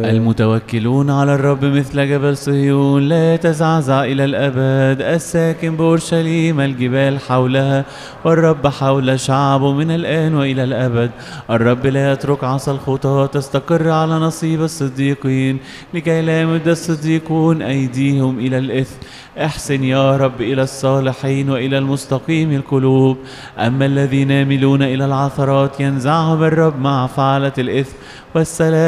المتوكلون على الرب مثل جبل صهيون لا يتزعزع إلى الأبد. الساكن بأورشليم الجبال حولها، والرب حول شعبه من الآن وإلى الأبد. الرب لا يترك عصا الخطاة تستقر على نصيب الصديقين، لكي لا يمد الصديقون أيديهم إلى الإثم. احسن يا رب إلى الصالحين وإلى المستقيم القلوب. أما الذين يميلون إلى العثرات ينزعهم الرب مع فعلة الإثم والسلام.